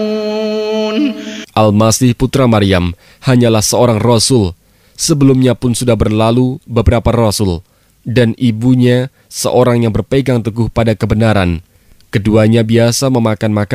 Al-Masih putra Maryam hanyalah seorang rasul. Sebelumnya pun sudah berlalu beberapa rasul, dan ibunya seorang yang berpegang teguh pada kebenaran. Keduanya biasa memakan makanan